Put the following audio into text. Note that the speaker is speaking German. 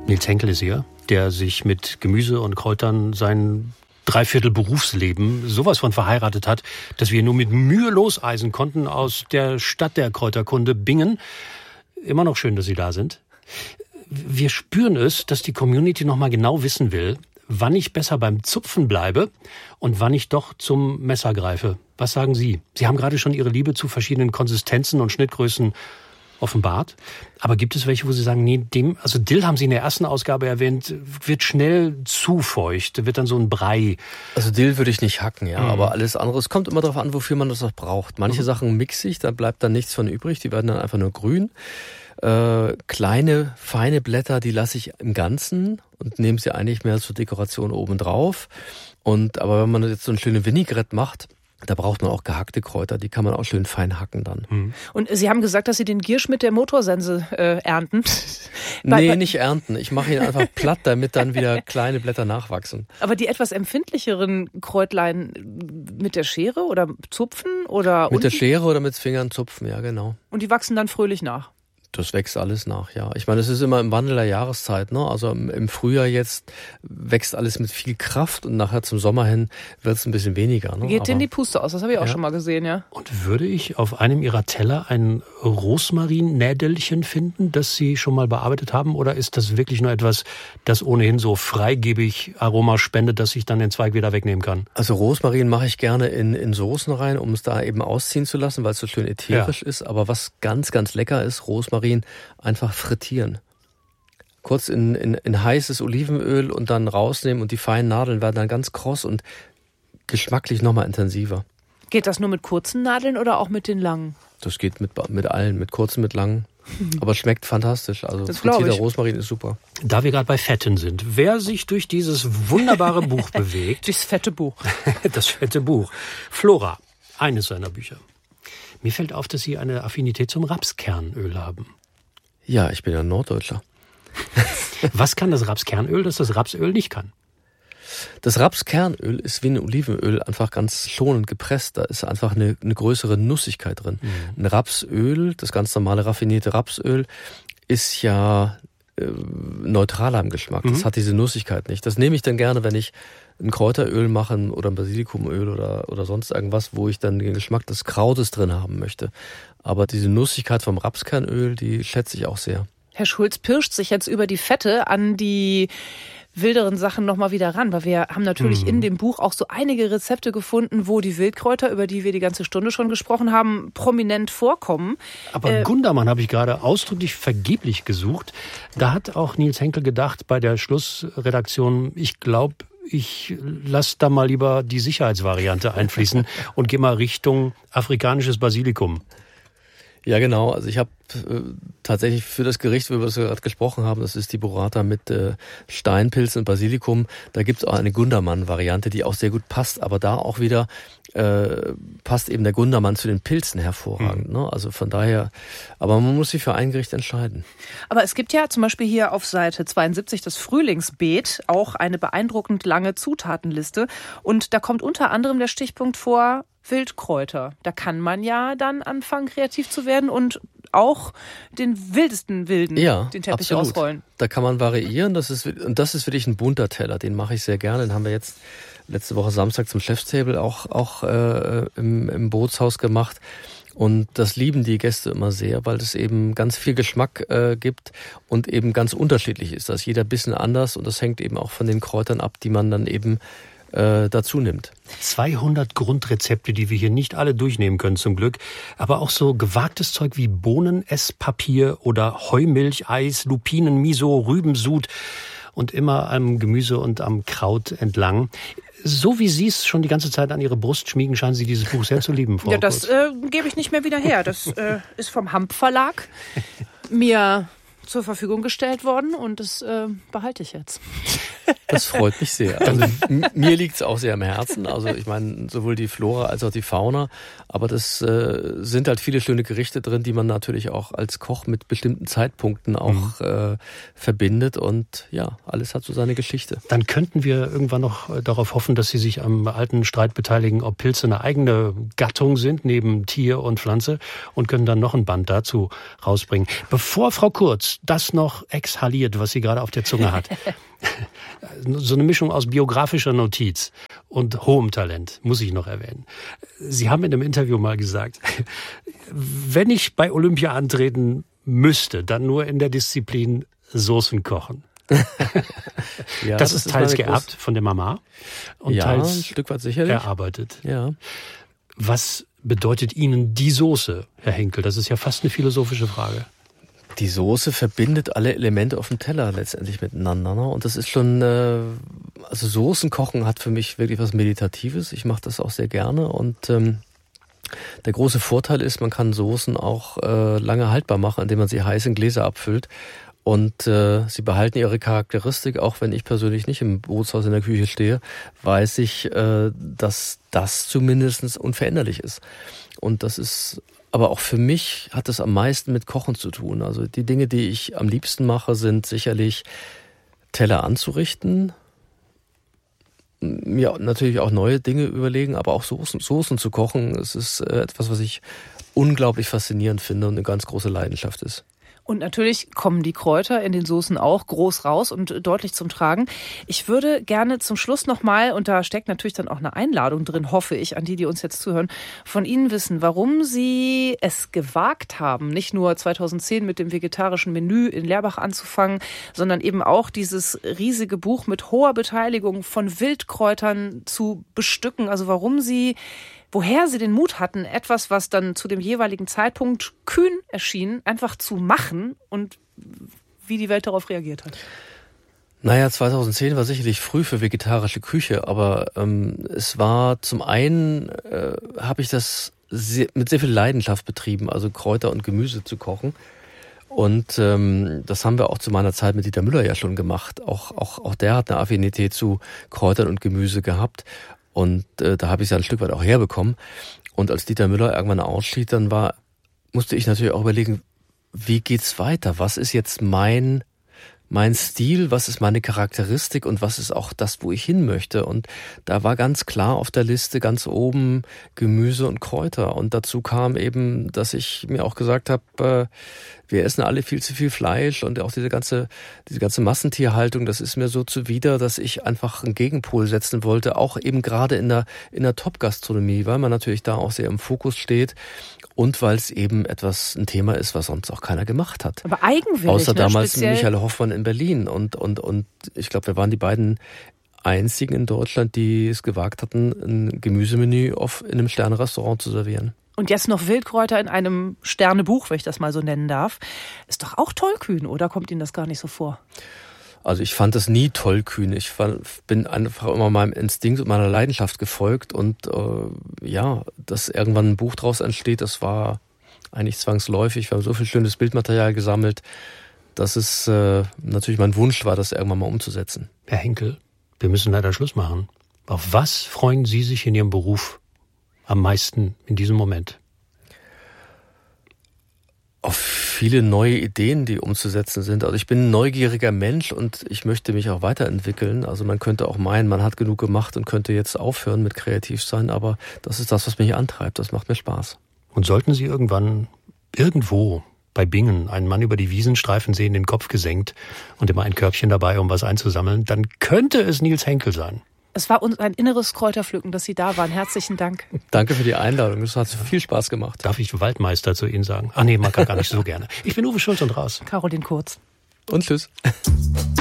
Nils Henkel ist hier, der sich mit Gemüse und Kräutern sein Dreiviertel Berufsleben sowas von verheiratet hat, dass wir nur mit Mühe loseisen konnten aus der Stadt der Kräuterkunde Bingen. Immer noch schön, dass Sie da sind. Wir spüren es, dass die Community noch mal genau wissen will, wann ich besser beim Zupfen bleibe und wann ich doch zum Messer greife. Was sagen Sie? Sie haben gerade schon Ihre Liebe zu verschiedenen Konsistenzen und Schnittgrößen offenbart. Aber gibt es welche, wo Sie sagen, nee, also Dill haben Sie in der ersten Ausgabe erwähnt, wird schnell zu feucht, wird dann so ein Brei. Also Dill würde ich nicht hacken, ja, aber alles andere, es kommt immer darauf an, wofür man das auch braucht. Manche Sachen mixe ich, da bleibt dann nichts von übrig, die werden dann einfach nur grün. Kleine, feine Blätter, die lasse ich im Ganzen und nehme sie eigentlich mehr zur Dekoration oben drauf. Aber wenn man jetzt so ein schönes Vinaigrette macht, da braucht man auch gehackte Kräuter, die kann man auch schön fein hacken dann. Und Sie haben gesagt, dass Sie den Giersch mit der Motorsense ernten? Nee, nicht ernten. Ich mache ihn einfach platt, damit dann wieder kleine Blätter nachwachsen. Aber die etwas empfindlicheren Kräutlein mit der Schere oder zupfen? Oder mit der Schere oder mit Fingern zupfen, ja genau. Und die wachsen dann fröhlich nach? Das wächst alles nach, ja. Ich meine, es ist immer im Wandel der Jahreszeit, ne? Also im Frühjahr jetzt wächst alles mit viel Kraft und nachher zum Sommer hin wird es ein bisschen weniger. Ne? Geht denen die Puste aus, das habe ich auch schon mal gesehen, ja. Und würde ich auf einem Ihrer Teller ein Rosmarin-Nädelchen finden, das Sie schon mal bearbeitet haben? Oder ist das wirklich nur etwas, das ohnehin so freigebig Aroma spendet, dass ich dann den Zweig wieder wegnehmen kann? Also Rosmarin mache ich gerne in Soßen rein, um es da eben ausziehen zu lassen, weil es so schön ätherisch ist. Aber was ganz, ganz lecker ist, Rosmarin einfach frittieren. Kurz in heißes Olivenöl und dann rausnehmen und die feinen Nadeln werden dann ganz kross und geschmacklich nochmal intensiver. Geht das nur mit kurzen Nadeln oder auch mit den langen? Das geht mit allen, mit kurzen, mit langen. Aber es schmeckt fantastisch. Also frittierter Rosmarin ist super. Da wir gerade bei Fetten sind, wer sich durch dieses wunderbare Buch bewegt... Durchs fette Buch. Das fette Buch. Flora, eines seiner Bücher. Mir fällt auf, dass Sie eine Affinität zum Rapskernöl haben. Ja, ich bin ja Norddeutscher. Was kann das Rapskernöl, das das Rapsöl nicht kann? Das Rapskernöl ist wie ein Olivenöl einfach ganz schonend gepresst. Da ist einfach eine größere Nussigkeit drin. Ein Rapsöl, das ganz normale raffinierte Rapsöl, ist ja neutraler im Geschmack. Das hat diese Nussigkeit nicht. Das nehme ich dann gerne, wenn ich ein Kräuteröl mache oder ein Basilikumöl oder sonst irgendwas, wo ich dann den Geschmack des Krautes drin haben möchte. Aber diese Nussigkeit vom Rapskernöl, die schätze ich auch sehr. Herr Schulz pirscht sich jetzt über die Fette an die wilderen Sachen nochmal wieder ran, weil wir haben natürlich in dem Buch auch so einige Rezepte gefunden, wo die Wildkräuter, über die wir die ganze Stunde schon gesprochen haben, prominent vorkommen. Aber Gundermann habe ich gerade ausdrücklich vergeblich gesucht. Da hat auch Nils Henkel gedacht bei der Schlussredaktion, ich glaube, ich lasse da mal lieber die Sicherheitsvariante einfließen und gehe mal Richtung afrikanisches Basilikum. Ja, genau. Also ich habe tatsächlich für das Gericht, über das wir gerade gesprochen haben, das ist die Burrata mit Steinpilzen und Basilikum, da gibt es auch eine Gundermann-Variante, die auch sehr gut passt, aber da auch wieder passt eben der Gundermann zu den Pilzen hervorragend. Ne? Also von daher, aber man muss sich für ein Gericht entscheiden. Aber es gibt ja zum Beispiel hier auf Seite 72 das Frühlingsbeet, auch eine beeindruckend lange Zutatenliste. Und da kommt unter anderem der Stichpunkt vor, Wildkräuter. Da kann man ja dann anfangen, kreativ zu werden und auch den wildesten Wilden den Teppich ausrollen. Da kann man variieren. Das ist wirklich ein bunter Teller. Den mache ich sehr gerne. Den haben wir jetzt letzte Woche Samstag zum Chefstable auch im Bootshaus gemacht. Und das lieben die Gäste immer sehr, weil es eben ganz viel Geschmack gibt und eben ganz unterschiedlich ist. Da ist jeder ein bisschen anders und das hängt eben auch von den Kräutern ab, die man dann eben dazu nimmt. 200 Grundrezepte, die wir hier nicht alle durchnehmen können zum Glück, aber auch so gewagtes Zeug wie Bohnen-Esspapier oder Heumilcheis, Lupinen, Miso, Rübensud und immer am Gemüse und am Kraut entlang. So wie Sie es schon die ganze Zeit an Ihre Brust schmiegen, scheinen Sie dieses Buch sehr zu lieben, Frau Kurz. Das gebe ich nicht mehr wieder her. Das ist vom Hamp Verlag mir zur Verfügung gestellt worden und das behalte ich jetzt. Das freut mich sehr. Also mir liegt es auch sehr am Herzen. Also ich meine, sowohl die Flora als auch die Fauna. Aber das sind halt viele schöne Gerichte drin, die man natürlich auch als Koch mit bestimmten Zeitpunkten auch verbindet. Und ja, alles hat so seine Geschichte. Dann könnten wir irgendwann noch darauf hoffen, dass Sie sich am alten Streit beteiligen, ob Pilze eine eigene Gattung sind, neben Tier und Pflanze, und können dann noch ein Band dazu rausbringen. Bevor Frau Kurz das noch exhaliert, was sie gerade auf der Zunge hat, so eine Mischung aus biografischer Notiz und hohem Talent, muss ich noch erwähnen. Sie haben in einem Interview mal gesagt, wenn ich bei Olympia antreten müsste, dann nur in der Disziplin Soßen kochen. Ja, das ist teils geerbt von der Mama und ja, teils ein Stück weit sicherlich erarbeitet. Ja. Was bedeutet Ihnen die Soße, Herr Henkel? Das ist ja fast eine philosophische Frage. Die Soße verbindet alle Elemente auf dem Teller letztendlich miteinander. Ne? Und das ist schon, also Soßen kochen hat für mich wirklich was Meditatives. Ich mache das auch sehr gerne. Und der große Vorteil ist, man kann Soßen auch lange haltbar machen, indem man sie heiß in Gläser abfüllt. Und sie behalten ihre Charakteristik, auch wenn ich persönlich nicht im Bootshaus in der Küche stehe, weiß ich, dass das zumindest unveränderlich ist. Und das ist, aber auch für mich hat es am meisten mit Kochen zu tun. Also die Dinge, die ich am liebsten mache, sind sicherlich Teller anzurichten, mir natürlich auch neue Dinge überlegen, aber auch Soßen zu kochen. Es ist etwas, was ich unglaublich faszinierend finde und eine ganz große Leidenschaft ist. Und natürlich kommen die Kräuter in den Soßen auch groß raus und deutlich zum Tragen. Ich würde gerne zum Schluss nochmal, und da steckt natürlich dann auch eine Einladung drin, hoffe ich, an die uns jetzt zuhören, von Ihnen wissen, warum Sie es gewagt haben, nicht nur 2010 mit dem vegetarischen Menü in Lerbach anzufangen, sondern eben auch dieses riesige Buch mit hoher Beteiligung von Wildkräutern zu bestücken. Also woher Sie den Mut hatten, etwas, was dann zu dem jeweiligen Zeitpunkt kühn erschien, einfach zu machen und wie die Welt darauf reagiert hat. Naja, 2010 war sicherlich früh für vegetarische Küche, aber es war zum einen, habe ich das mit sehr viel Leidenschaft betrieben, also Kräuter und Gemüse zu kochen. Und das haben wir auch zu meiner Zeit mit Dieter Müller ja schon gemacht. Auch der hat eine Affinität zu Kräutern und Gemüse gehabt. Und da habe ich es ja ein Stück weit auch herbekommen. Und als Dieter Müller irgendwann ausschied, dann musste ich natürlich auch überlegen, wie geht's weiter? Was ist jetzt mein Stil? Was ist meine Charakteristik? Und was ist auch das, wo ich hin möchte? Und da war ganz klar auf der Liste ganz oben Gemüse und Kräuter. Und dazu kam eben, dass ich mir auch gesagt habe, wir essen alle viel zu viel Fleisch und auch diese ganze Massentierhaltung, das ist mir so zuwider, dass ich einfach einen Gegenpol setzen wollte, auch eben gerade in der Top-Gastronomie, weil man natürlich da auch sehr im Fokus steht und weil es eben ein Thema ist, was sonst auch keiner gemacht hat. Aber eigenwillig, außer damals speziell Michael Hoffmann in Berlin und ich glaube, wir waren die beiden einzigen in Deutschland, die es gewagt hatten, ein Gemüsemenü in einem Sterne-Restaurant zu servieren. Und jetzt noch Wildkräuter in einem Sternebuch, wenn ich das mal so nennen darf. Ist doch auch tollkühn, oder kommt Ihnen das gar nicht so vor? Also ich fand das nie tollkühn. Ich bin einfach immer meinem Instinkt und meiner Leidenschaft gefolgt. Und dass irgendwann ein Buch draus entsteht, das war eigentlich zwangsläufig. Wir haben so viel schönes Bildmaterial gesammelt, dass es natürlich mein Wunsch war, das irgendwann mal umzusetzen. Herr Henkel, wir müssen leider Schluss machen. Auf was freuen Sie sich in Ihrem Beruf am meisten in diesem Moment? Auf viele neue Ideen, die umzusetzen sind. Also ich bin ein neugieriger Mensch und ich möchte mich auch weiterentwickeln. Also man könnte auch meinen, man hat genug gemacht und könnte jetzt aufhören mit kreativ sein, aber das ist das, was mich antreibt. Das macht mir Spaß. Und sollten Sie irgendwo bei Bingen einen Mann über die Wiesen streifen sehen, den Kopf gesenkt und immer ein Körbchen dabei, um was einzusammeln, dann könnte es Niels Henkel sein. Es war uns ein inneres Kräuterpflücken, dass Sie da waren. Herzlichen Dank. Danke für die Einladung. Es hat viel Spaß gemacht. Darf ich Waldmeister zu Ihnen sagen? Ach nee, mag er gar nicht so gerne. Ich bin Uwe Schulz und raus. Caroline Kurz. Und tschüss.